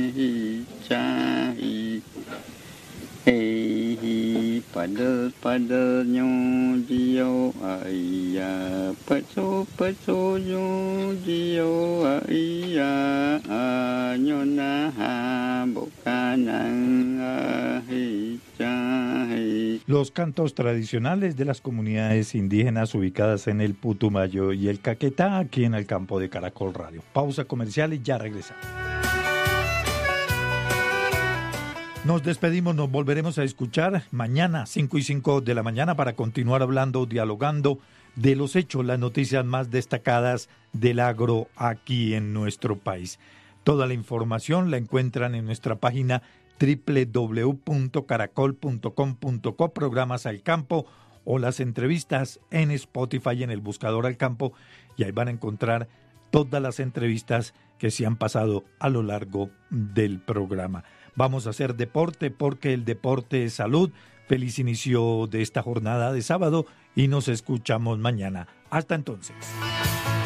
hi cha hi hey hi pada nyo dio ai ya paso nyo dio ai ya nyo na ha bokanan hi cha hi. Los cantos tradicionales de las comunidades indígenas ubicadas en el Putumayo y el Caquetá, aquí en el campo de Caracol Radio. Pausa comercial y ya regresamos. Nos despedimos, nos volveremos a escuchar mañana 5:05 de la mañana para continuar hablando, dialogando de los hechos, las noticias más destacadas del agro aquí en nuestro país. Toda la información la encuentran en nuestra página www.caracol.com.co, programas al campo o las entrevistas en Spotify en el buscador al campo, y ahí van a encontrar todas las entrevistas que se han pasado a lo largo del programa. Vamos a hacer deporte porque el deporte es salud. Feliz inicio de esta jornada de sábado y nos escuchamos mañana. Hasta entonces.